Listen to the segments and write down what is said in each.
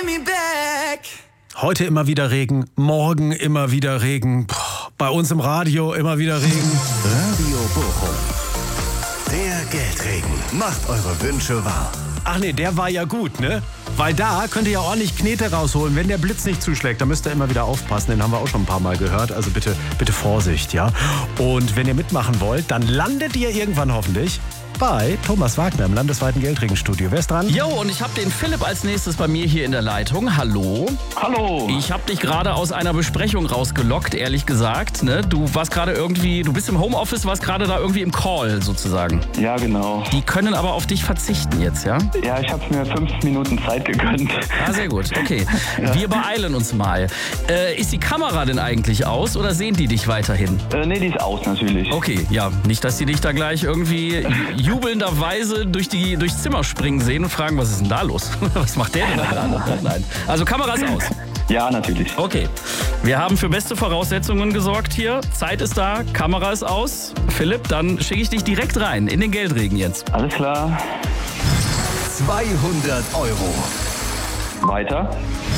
Heute immer wieder Regen, morgen immer wieder Regen, bei uns im Radio immer wieder Regen. Radio Bochum. Der Geldregen macht eure Wünsche wahr. Ach nee, der war ja gut, ne? Weil da könnt ihr ja ordentlich Knete rausholen, wenn der Blitz nicht zuschlägt. Da müsst ihr immer wieder aufpassen, den haben wir auch schon ein paar Mal gehört. Also bitte Vorsicht, ja? Und wenn ihr mitmachen wollt, dann landet ihr irgendwann hoffentlich bei Thomas Wagner im landesweiten Geldregenstudio. Wer ist dran? Jo, und ich habe den Philipp als nächstes bei mir hier in der Leitung. Hallo. Hallo. Ich habe dich gerade aus einer Besprechung rausgelockt, ehrlich gesagt. Ne? Du bist im Homeoffice, warst gerade da irgendwie im Call sozusagen. Ja, genau. Die können aber auf dich verzichten jetzt, ja? Ja, ich habe mir 5 Minuten Zeit gegönnt. Ah, sehr gut. Okay. Wir beeilen uns mal. Ist die Kamera denn eigentlich aus oder sehen die dich weiterhin? Nee, die ist aus natürlich. Okay, ja. Nicht, dass die dich da gleich irgendwie jubelnderweise durchs Zimmer springen sehen und fragen, was ist denn da los? Was macht der denn da gerade? Nein. Also Kamera ist aus. Ja, natürlich. Okay. Wir haben für beste Voraussetzungen gesorgt hier. Zeit ist da, Kamera ist aus. Philipp, dann schicke ich dich direkt rein in den Geldregen jetzt. Alles klar. 200 Euro. Weiter.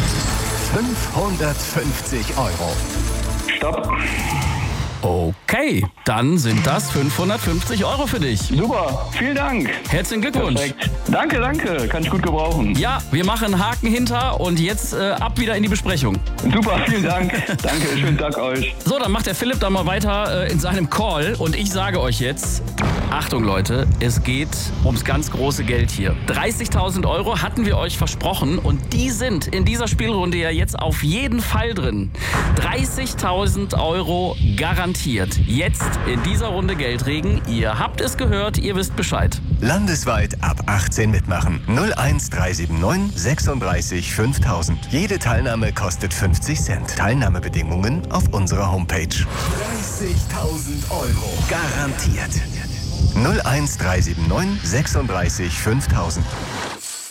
550 Euro. Stopp. Okay, dann sind das 550 Euro für dich. Super. Vielen Dank. Herzlichen Glückwunsch. Perfekt. Danke. Kann ich gut gebrauchen. Ja, wir machen einen Haken hinter und jetzt ab wieder in die Besprechung. Super. Vielen Dank. Danke. Schönen Tag euch. So, dann macht der Philipp dann mal weiter in seinem Call und ich sage euch jetzt, Achtung Leute, es geht ums ganz große Geld hier. 30.000 Euro hatten wir euch versprochen und die sind in dieser Spielrunde ja jetzt auf jeden Fall drin. 30.000 Euro garantiert. Jetzt in dieser Runde Geldregen. Ihr habt es gehört, ihr wisst Bescheid. Landesweit ab 18 mitmachen. 01379 36 5000. Jede Teilnahme kostet 50 Cent. Teilnahmebedingungen auf unserer Homepage. 30.000 Euro. Garantiert. 01379 36 5000.